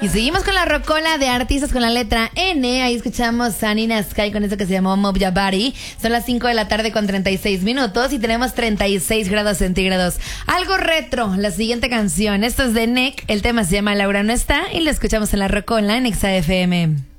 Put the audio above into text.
Y seguimos con la rocola de artistas con la letra N. Ahí escuchamos a Nina Sky con eso que se llamó Move Your Body. Son las 5 de la tarde con 36 minutos y tenemos 36 grados centígrados. Algo retro, la siguiente canción. Esto es de NEC. El tema se llama Laura no está y lo escuchamos en la rocola en Exa FM.